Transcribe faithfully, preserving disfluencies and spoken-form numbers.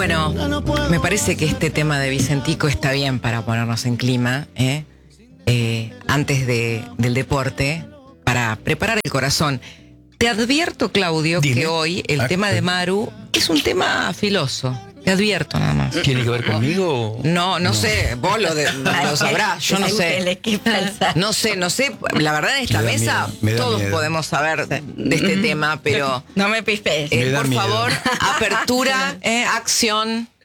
Bueno, me parece que este tema de Vicentico está bien para ponernos en clima, ¿eh? Eh, antes de, del deporte, para preparar el corazón. Te advierto, Claudio, Dime. que hoy el Ah, tema de Maru es un tema filoso. Te advierto nada más. ¿Tiene que ver conmigo? No, no, no. sé, vos lo, de, lo sabrás, yo no sé. No sé, no sé, la verdad en esta Me da mesa miedo, me da todos miedo. podemos saber de, de este tema, pero No me pispes. eh, Me da por miedo. favor, apertura, eh, acción.